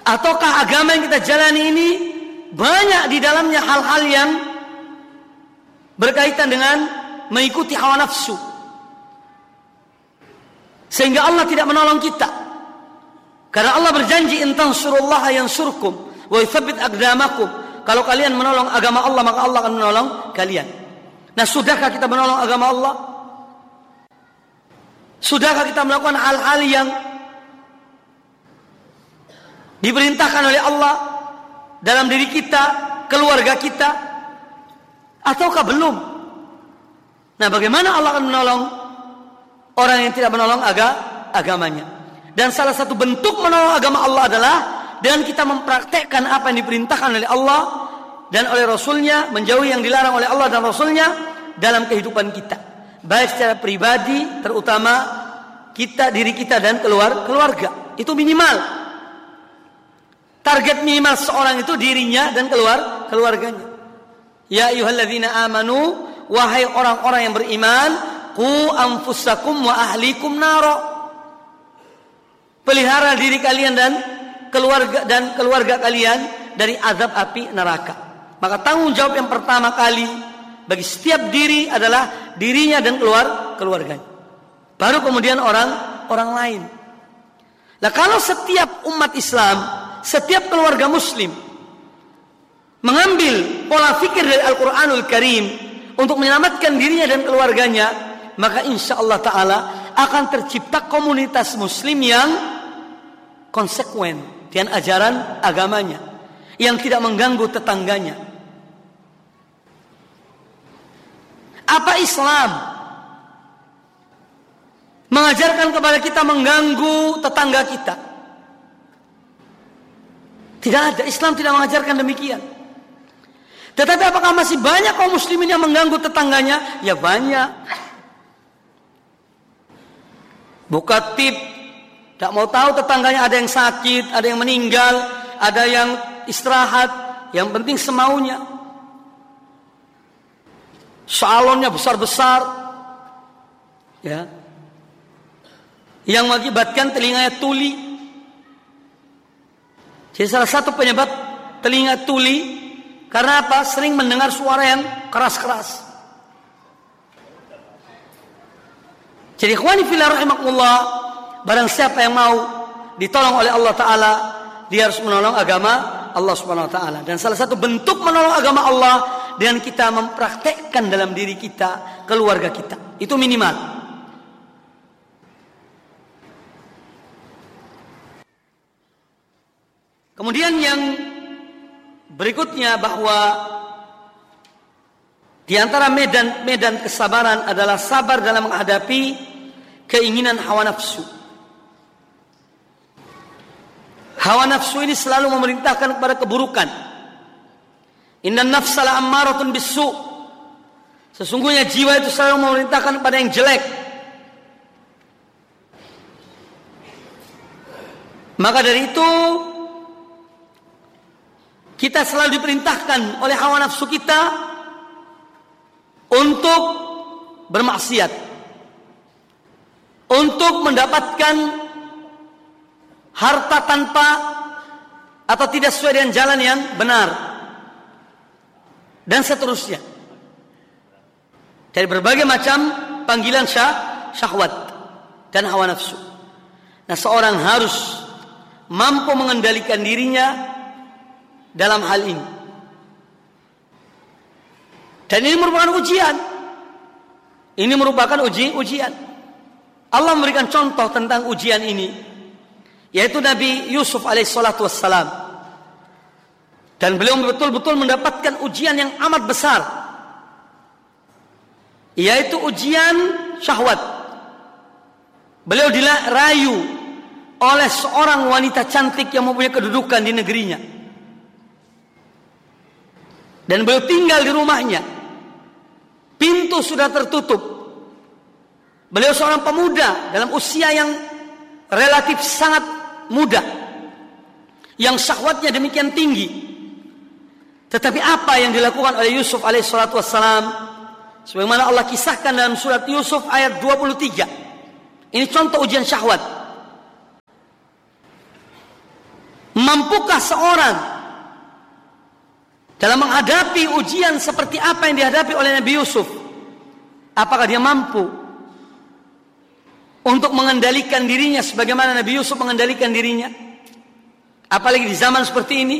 Ataukah agama yang kita jalani ini banyak di dalamnya hal-hal yang berkaitan dengan mengikuti hawa nafsu, sehingga Allah tidak menolong kita. Karena Allah berjanji, in tansurullaha yansurkum wa yuthabbit aqdamakum. Kalau kalian menolong agama Allah, maka Allah akan menolong kalian. Nah, sudahkah kita menolong agama Allah? Sudahkah kita melakukan hal-hal yang diperintahkan oleh Allah dalam diri kita, keluarga kita, ataukah belum? Nah, bagaimana Allah akan menolong orang yang tidak menolong agamanya? Dan salah satu bentuk menolong agama Allah adalah dengan kita mempraktekkan apa yang diperintahkan oleh Allah dan oleh Rasulnya, menjauhi yang dilarang oleh Allah dan Rasulnya dalam kehidupan kita, baik secara pribadi, terutama kita, diri kita dan keluarga. Itu minimal. Target minimal seorang itu dirinya dan keluarganya. Ya ayyuhalladzina amanu, wahai orang-orang yang beriman, qu anfusakum wa ahlikum naro. Pelihara diri kalian dan keluarga kalian dari azab api neraka. Maka tanggung jawab yang pertama kali bagi setiap diri adalah dirinya dan keluarganya. Baru kemudian orang lain. Nah, kalau setiap umat Islam, setiap keluarga muslim mengambil pola fikir dari Al-Quranul Karim untuk menyelamatkan dirinya dan keluarganya, maka insya Allah Ta'ala akan tercipta komunitas muslim yang konsekuen dengan ajaran agamanya, yang tidak mengganggu tetangganya. Apa Islam mengajarkan kepada kita mengganggu tetangga kita? Tidak ada. Islam tidak mengajarkan demikian. Tetapi apakah masih banyak kaum muslimin yang mengganggu tetangganya? Ya banyak. Buka tip, tak mau tahu tetangganya ada yang sakit, ada yang meninggal, ada yang istirahat, yang penting semaunya. Salonnya besar-besar, ya, yang mengakibatkan telinganya tuli. Jadi salah satu penyebab telinga tuli karena apa? Sering mendengar suara yang keras-keras. Jadi ikhwani fillah rahimakumullah, barang siapa yang mau ditolong oleh Allah Ta'ala, dia harus menolong agama Allah Subhanahu Wa Ta'ala. Dan salah satu bentuk menolong agama Allah dengan kita mempraktekkan dalam diri kita, keluarga kita. Itu minimal. Kemudian yang berikutnya, bahwa di antara medan kesabaran adalah sabar dalam menghadapi keinginan hawa nafsu. Hawa nafsu ini selalu memerintahkan kepada keburukan. Innan nafsa la'ammaratun bisu. Sesungguhnya jiwa itu selalu memerintahkan kepada yang jelek. Maka dari itu kita selalu diperintahkan oleh hawa nafsu kita untuk bermaksiat, untuk mendapatkan harta tanpa atau tidak sesuai dengan jalan yang benar, dan seterusnya. Dari berbagai macam panggilan syahwat dan hawa nafsu. Nah, seorang harus mampu mengendalikan dirinya dalam hal ini. Dan ini merupakan ujian. Ini merupakan ujian. Allah memberikan contoh tentang ujian ini, yaitu Nabi Yusuf alaihissalatu wassalam. Dan beliau betul-betul mendapatkan ujian yang amat besar, yaitu ujian syahwat. Beliau dirayu oleh seorang wanita cantik yang mempunyai kedudukan di negerinya. Dan beliau tinggal di rumahnya. Pintu sudah tertutup. Beliau seorang pemuda dalam usia yang relatif sangat muda, yang syahwatnya demikian tinggi. Tetapi apa yang dilakukan oleh Yusuf alaihissalatu wassalam, sebagaimana Allah kisahkan dalam surat Yusuf ayat 23. Ini contoh ujian syahwat. Mampukah seorang dalam menghadapi ujian seperti apa yang dihadapi oleh Nabi Yusuf? Apakah dia mampu untuk mengendalikan dirinya sebagaimana Nabi Yusuf mengendalikan dirinya? Apalagi di zaman seperti ini.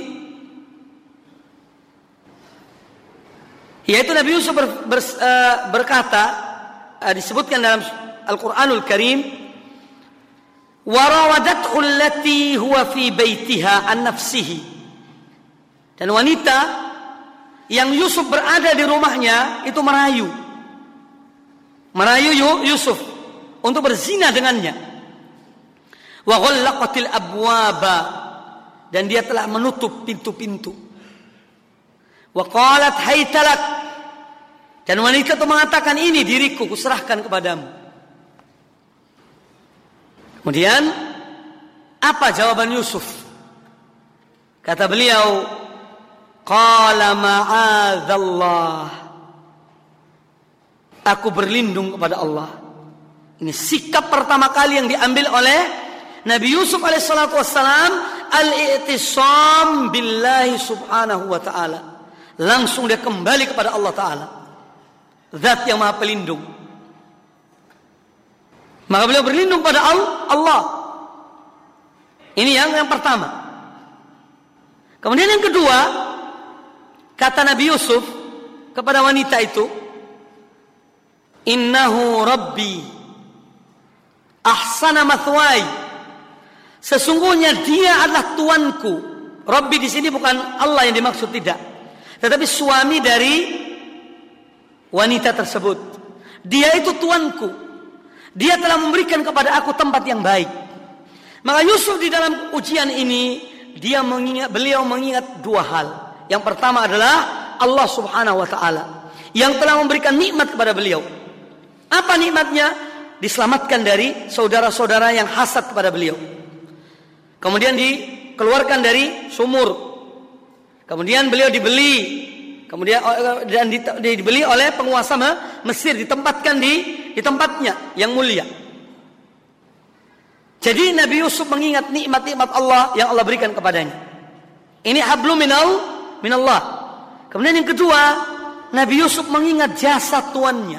Yaitu Nabi Yusuf berkata, disebutkan dalam Al-Quranul Karim, وَرَوَدَتْهُ الَّتِي هُوَ فِي بَيْتِهَا عَنْ نَفْسِهِ. Dan wanita yang Yusuf berada di rumahnya itu merayu Yusuf untuk berzina dengannya. وَغَلَّقَتِ الْأَبْوَابَ. Dan dia telah menutup pintu-pintu. وَقَالَتْ هَيْتَ لَكَ. Dan wanita itu mengatakan, ini diriku, kuserahkan kepadamu. Kemudian apa jawaban Yusuf? Kata beliau, qala ma'adzallah. Aku berlindung kepada Allah. Ini sikap pertama kali yang diambil oleh Nabi Yusuf alaihissalatu wassalam, al-i'tisam billahi subhanahu wa ta'ala. Langsung dia kembali kepada Allah Ta'ala, Zat yang maha pelindung. Maka beliau berlindung pada Allah. Ini yang pertama. Kemudian yang kedua, kata Nabi Yusuf kepada wanita itu, innahu rabbi ahsana mathwai. Sesungguhnya dia adalah tuanku. Rabbi di sini bukan Allah yang dimaksud, tidak, tetapi suami dari wanita tersebut. Dia itu tuanku. Dia telah memberikan kepada aku tempat yang baik. Maka Yusuf di dalam ujian ini, beliau mengingat dua hal. Yang pertama adalah Allah subhanahu wa ta'ala yang telah memberikan nikmat kepada beliau. Apa nikmatnya? Diselamatkan dari saudara-saudara yang hasad kepada beliau. Kemudian dikeluarkan dari sumur. Kemudian beliau dibeli. Kemudian dan dibeli oleh penguasa Mesir, ditempatkan di tempatnya yang mulia. Jadi Nabi Yusuf mengingat nikmat-nikmat Allah yang Allah berikan kepadanya. Ini hablum minallah. Kemudian yang kedua, Nabi Yusuf mengingat jasa tuannya,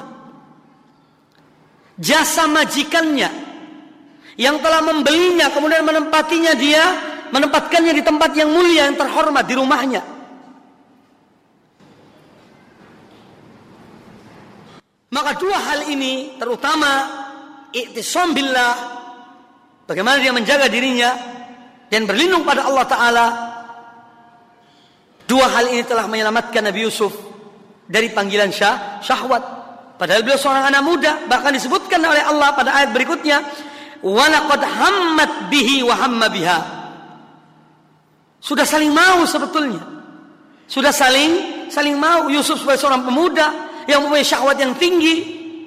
jasa majikannya yang telah membelinya, kemudian menempatkannya di tempat yang mulia, yang terhormat, di rumahnya. Maka dua hal ini, terutama i'tisam billah, bagaimana dia menjaga dirinya dan berlindung pada Allah Ta'ala, dua hal ini telah menyelamatkan Nabi Yusuf dari panggilan syahwat. Padahal beliau seorang anak muda. Bahkan disebutkan oleh Allah pada ayat berikutnya, wa laqad hammat bihi wa hamma biha. Sudah saling mau sebetulnya. Sudah saling mau. Yusuf sebagai seorang pemuda yang mempunyai syahwat yang tinggi,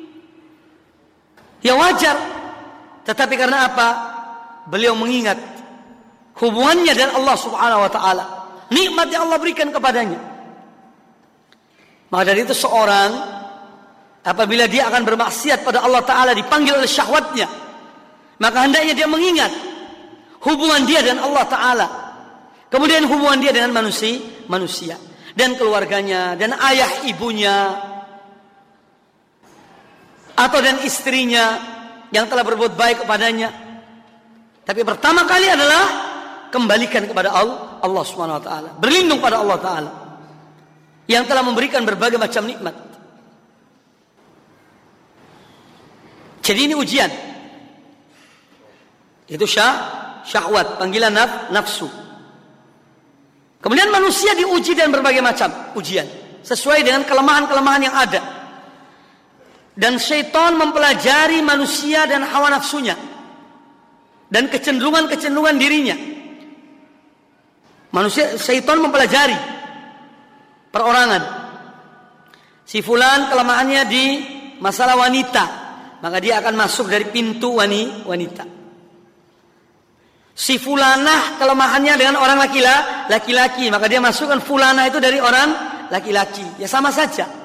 ya wajar. Tetapi karena apa? Beliau mengingat hubungannya dengan Allah subhanahu wa ta'ala, nikmat yang Allah berikan kepadanya. Maka dari itu seorang, apabila dia akan bermaksiat pada Allah Ta'ala, dipanggil oleh syahwatnya, maka hendaknya dia mengingat hubungan dia dengan Allah Ta'ala, kemudian hubungan dia dengan manusia dan keluarganya, dan ayah ibunya, atau dan istrinya yang telah berbuat baik kepadanya. Tapi pertama kali adalah kembalikan kepada Allah Subhanahu wa taala, berlindung pada Allah Ta'ala yang telah memberikan berbagai macam nikmat. Jadi ini ujian. Itu syahwat, panggilan nafsu. Kemudian manusia diuji dengan berbagai macam ujian sesuai dengan kelemahan-kelemahan yang ada. Dan syaitan mempelajari manusia dan hawa nafsunya dan kecenderungan-kecenderungan dirinya. Syaitan mempelajari perorangan. Si fulan kelemahannya di masalah wanita, maka dia akan masuk dari pintu wanita. Si fulanah kelemahannya dengan orang laki-laki, maka dia masukkan fulanah itu dari orang laki-laki. Ya sama saja.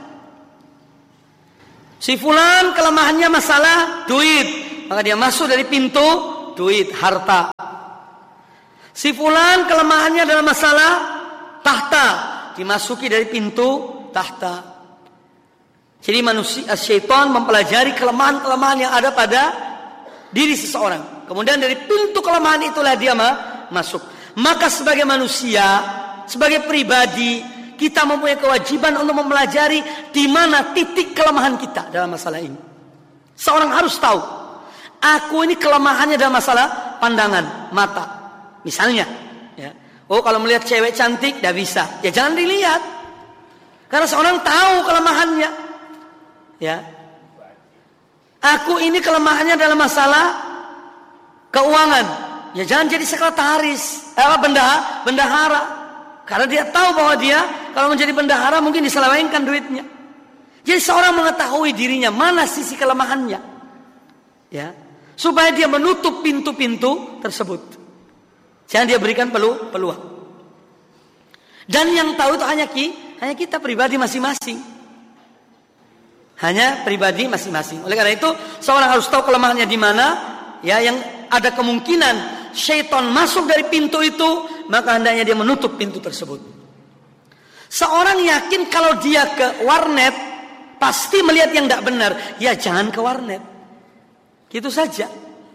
Si fulan kelemahannya masalah duit, maka dia masuk dari pintu duit, harta. Si fulan kelemahannya dalam masalah tahta, dimasuki dari pintu tahta. Jadi manusia, syaitan mempelajari kelemahan-kelemahan yang ada pada diri seseorang. Kemudian dari pintu kelemahan itulah dia masuk. Maka sebagai manusia, sebagai pribadi, kita mempunyai kewajiban untuk mempelajari di mana titik kelemahan kita dalam masalah ini. Seorang harus tahu, aku ini kelemahannya dalam masalah pandangan, mata. Misalnya, ya. Oh kalau melihat cewek cantik, tidak bisa. Ya jangan dilihat. Karena seorang tahu kelemahannya. Ya. Aku ini kelemahannya dalam masalah keuangan. Ya jangan jadi sekretaris, bendahara. Karena dia tahu bahwa dia kalau menjadi bendahara mungkin diselewengkan duitnya. Jadi seorang mengetahui dirinya mana sisi kelemahannya. Ya. Supaya dia menutup pintu-pintu tersebut. Jangan dia berikan peluang. Dan yang tahu itu hanya kita pribadi masing-masing. Hanya pribadi masing-masing. Oleh karena itu, seorang harus tahu kelemahannya di mana, ya, yang ada kemungkinan syaitan masuk dari pintu itu, maka hendaknya dia menutup pintu tersebut. Seorang yakin kalau dia ke warnet pasti melihat yang tidak benar, ya jangan ke warnet. Gitu saja.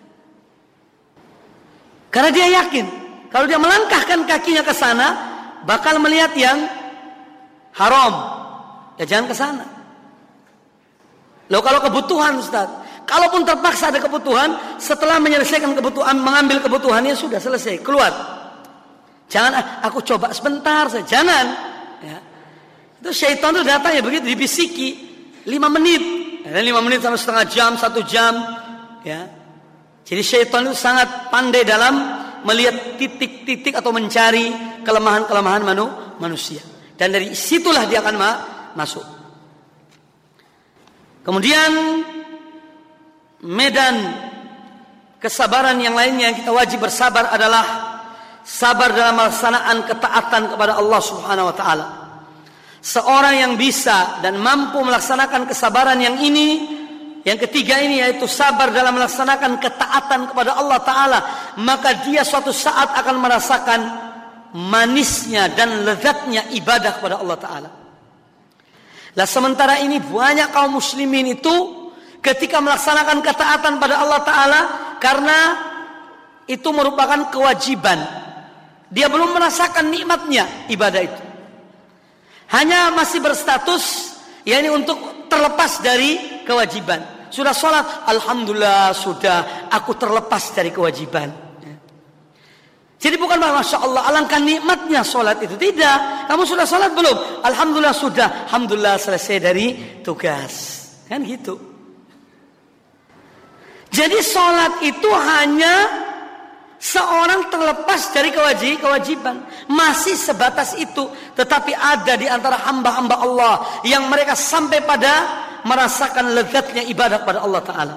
Karena dia yakin kalau dia melangkahkan kakinya ke sana bakal melihat yang haram, ya jangan ke sana. Loh kalau kebutuhan Ustaz, kalaupun terpaksa ada kebutuhan, setelah menyelesaikan kebutuhan, mengambil kebutuhannya sudah selesai, keluar. Jangan aku coba sebentar saja, jangan. Ya. Itu syaitan itu datang ya begitu dibisiki 5 menit, 5 menit sampai setengah jam, 1 jam. Ya. Jadi syaitan itu sangat pandai dalam melihat titik-titik atau mencari kelemahan-kelemahan manusia. Dan dari situlah dia akan masuk. Kemudian medan kesabaran yang lainnya yang kita wajib bersabar adalah sabar dalam melaksanakan ketaatan kepada Allah Subhanahu wa taala. Seorang yang bisa dan mampu melaksanakan kesabaran yang ini, yang ketiga ini, yaitu sabar dalam melaksanakan ketaatan kepada Allah taala, maka dia suatu saat akan merasakan manisnya dan lezatnya ibadah kepada Allah taala. Lah sementara ini banyak kaum muslimin itu ketika melaksanakan ketaatan pada Allah Ta'ala karena itu merupakan kewajiban, dia belum merasakan nikmatnya ibadah itu. Hanya masih berstatus yakni untuk terlepas dari kewajiban. Sudah sholat, alhamdulillah sudah, aku terlepas dari kewajiban. Jadi bukan Masya Allah, alangkah nikmatnya sholat itu. Tidak, kamu sudah sholat belum? Alhamdulillah sudah, alhamdulillah selesai dari tugas. Kan gitu. Jadi sholat itu hanya seorang terlepas dari kewajiban. Masih sebatas itu. Tetapi ada di antara hamba-hamba Allah yang mereka sampai pada merasakan lezatnya ibadah pada Allah Ta'ala.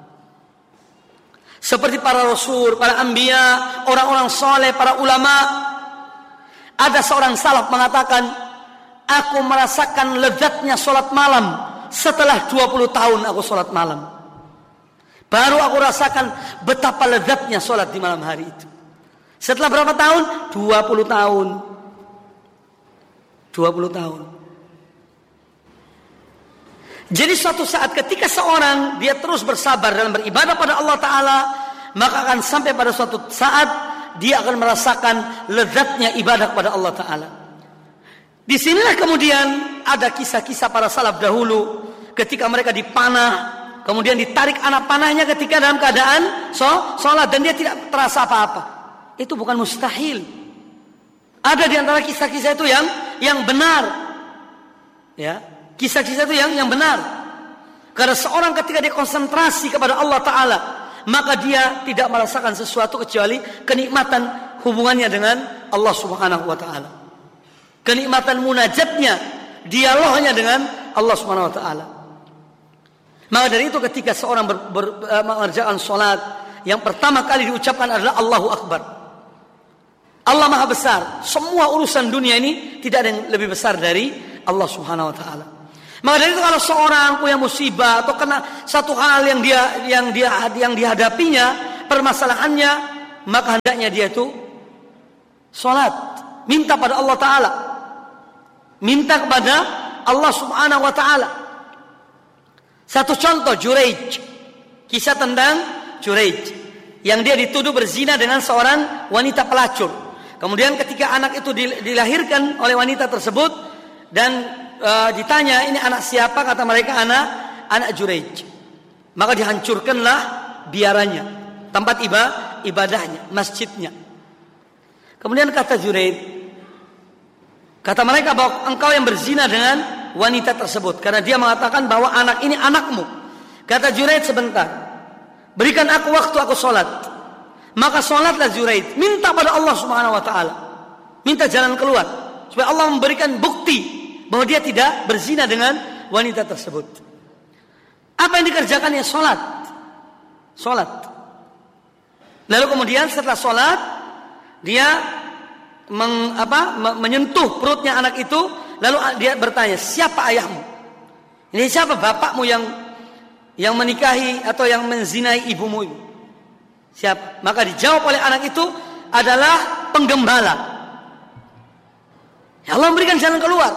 Seperti para rasul, para anbiya, orang-orang soleh, para ulama. Ada seorang salaf mengatakan, aku merasakan lezatnya sholat malam setelah 20 tahun aku sholat malam. Baru aku rasakan betapa lezatnya sholat di malam hari itu. Setelah berapa tahun? 20 tahun. 20 tahun. Jadi suatu saat ketika seorang dia terus bersabar dalam beribadah pada Allah Ta'ala, maka akan sampai pada suatu saat dia akan merasakan lezatnya ibadah kepada Allah Ta'ala. Disinilah kemudian ada kisah-kisah para salaf dahulu ketika mereka dipanah, kemudian ditarik anak panahnya ketika dalam keadaan sholat dan dia tidak terasa apa-apa. Itu bukan mustahil. Ada di antara kisah-kisah itu yang benar. Ya. Kisah-kisah itu yang benar. Karena seorang ketika dia konsentrasi kepada Allah Ta'ala, maka dia tidak merasakan sesuatu kecuali kenikmatan hubungannya dengan Allah Subhanahu wa Ta'ala. Kenikmatan munajatnya, dialognya dengan Allah Subhanahu wa Ta'ala. Maka dari itu ketika seorang mengerjakan sholat, yang pertama kali diucapkan adalah Allahu Akbar. Allah Maha Besar. Semua urusan dunia ini tidak ada yang lebih besar dari Allah Subhanahu wa Ta'ala. Maka dari itu kalau seorang punya musibah atau kena satu hal yang dihadapinya, permasalahannya, maka hendaknya dia itu Salat, minta pada Allah Ta'ala, minta kepada Allah Subhanahu wa Ta'ala. Satu contoh, Juraij, kisah tentang Juraij yang dia dituduh berzina dengan seorang wanita pelacur. Kemudian ketika anak itu dilahirkan oleh wanita tersebut dan ditanya, ini anak siapa? Kata mereka, anak Juraij. Maka dihancurkanlah biaranya, tempat ibadahnya, masjidnya. Kemudian kata Juraij, kata mereka bahwa engkau yang berzina dengan wanita tersebut, karena dia mengatakan bahwa anak ini anakmu. Kata Juraij, sebentar, berikan aku waktu, aku sholat. Maka sholatlah Juraij, minta pada Allah Subhanahu wa Ta'ala, minta jalan keluar supaya Allah memberikan bukti bahwa dia tidak berzina dengan wanita tersebut. Apa yang dikerjakannya? Sholat. Lalu kemudian setelah sholat, dia menyentuh perutnya anak itu. Lalu dia bertanya, siapa ayahmu? Ini siapa bapakmu yang menikahi atau yang menzinai ibumu ini? Siapa? Maka dijawab oleh anak itu adalah penggembala. Ya Allah memberikan jalan keluar.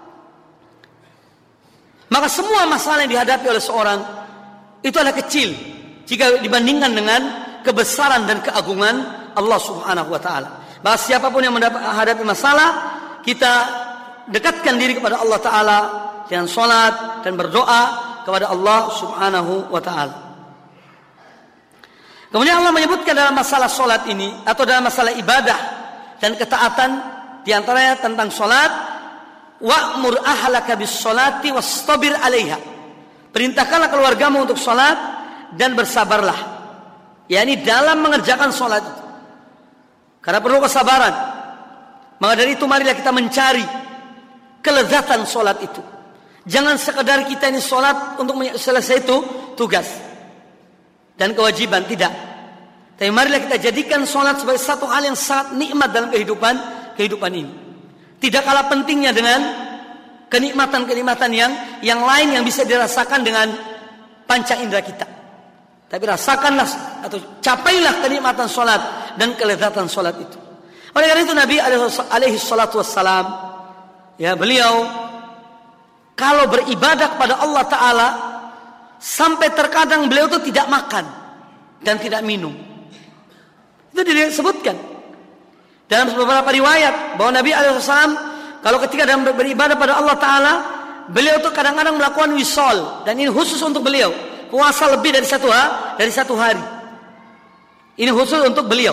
Maka semua masalah yang dihadapi oleh seorang itu adalah kecil jika dibandingkan dengan kebesaran dan keagungan Allah Subhanahu wa Ta'ala. Maka siapapun yang menghadapi masalah, kita dekatkan diri kepada Allah Ta'ala dengan sholat dan berdoa kepada Allah Subhanahu wa Ta'ala. Kemudian Allah menyebutkan dalam masalah sholat ini, atau dalam masalah ibadah dan ketaatan, diantaranya tentang sholat, wa'mur ahlaka bis sholati wastabir 'alaiha. Perintahkanlah keluargamu untuk sholat dan bersabarlah, yakni dalam mengerjakan sholat itu, karena perlu kesabaran. Maka dari itu marilah kita mencari kelezatan sholat itu. Jangan sekedar kita ini sholat untuk selesai itu tugas dan kewajiban, tidak. Tapi marilah kita jadikan sholat sebagai satu hal yang sangat nikmat dalam kehidupan ini. Tidak kalah pentingnya dengan kenikmatan-kenikmatan yang lain yang bisa dirasakan dengan panca indera kita. Tapi rasakanlah atau capailah kenikmatan sholat dan kelezatan sholat itu. Oleh karena itu Nabi alaihi salatu wassalam, ya, beliau kalau beribadah kepada Allah Ta'ala, sampai terkadang beliau itu tidak makan dan tidak minum. Itu disebutkan dalam beberapa riwayat bahwa Nabi SAW kalau ketika dalam beribadah pada Allah Ta'ala, beliau itu kadang-kadang melakukan wisol, dan ini khusus untuk beliau, puasa lebih dari satu hari. Ini khusus untuk beliau,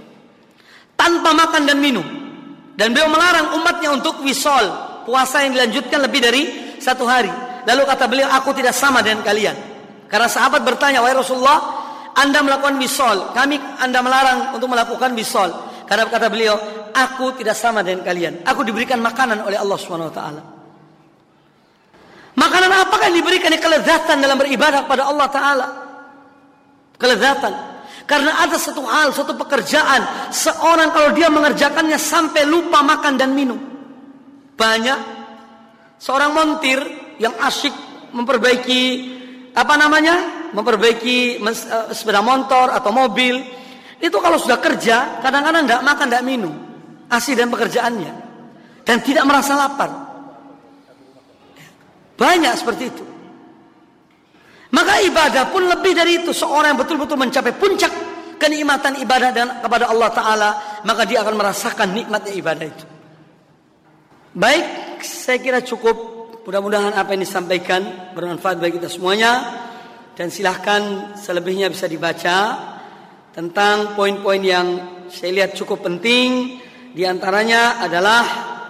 tanpa makan dan minum. Dan beliau melarang umatnya untuk wisol, puasa yang dilanjutkan lebih dari satu hari. Lalu kata beliau, aku tidak sama dengan kalian. Karena sahabat bertanya, wahai Rasulullah, Anda melakukan wisol, Anda melarang untuk melakukan wisol. Karena kata beliau, aku tidak sama dengan kalian. Aku diberikan makanan oleh Allah Subhanahu wa Ta'ala. Makanan apakah yang diberikan? Kelezatan dalam beribadah kepada Allah Ta'ala. Kelezatan. Karena ada satu hal, satu pekerjaan, seorang kalau dia mengerjakannya sampai lupa makan dan minum. Banyak seorang montir yang asyik memperbaiki sepeda motor atau mobil, itu kalau sudah kerja kadang-kadang tidak makan, tidak minum, asik dan pekerjaannya, dan tidak merasa lapar. Banyak seperti itu. Maka ibadah pun lebih dari itu. Seorang yang betul-betul mencapai puncak kenikmatan ibadah dan kepada Allah Ta'ala, maka dia akan merasakan nikmatnya ibadah itu. Baik, saya kira cukup. Mudah-mudahan apa yang disampaikan bermanfaat bagi kita semuanya. Dan silahkan selebihnya bisa dibaca tentang poin-poin yang saya lihat cukup penting. Di antaranya adalah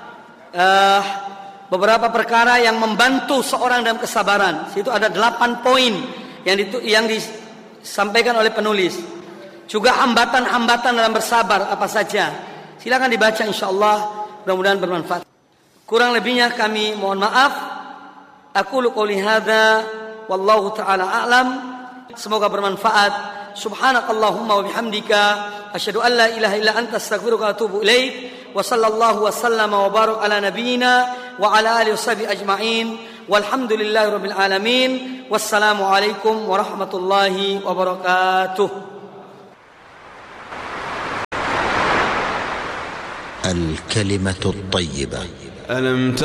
beberapa perkara yang membantu seorang dalam kesabaran. Situ ada 8 poin yang disampaikan oleh penulis. Juga hambatan-hambatan dalam bersabar apa saja. Silakan dibaca, insyaallah mudah-mudahan bermanfaat. Kurang lebihnya kami mohon maaf. Aqulu qouli hadza wallahu taala a'lam. Semoga bermanfaat. Subhanakallahumma wa bihamdika asyhadu an la ilaha illa anta astaghfiruka wa atubu ilaik. Wa sallallahu wa sallama wa barak ala nabiyyina wa ala alihi washabihi ajma'in. Walhamdulillahirabbil alamin. Wassalamu alaikum warahmatullahi wabarakatuh. الكلمة الطيبة. ألم